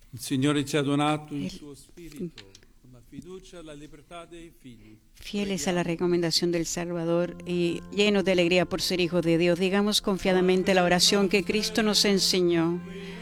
Il Signore ci ha donato il suo Spirito, con la fiducia e la libertà dei figli. Fieles a la recomendación del Salvador y llenos de alegría por ser hijos de Dios, digamos confiadamente la oración que Cristo nos enseñó.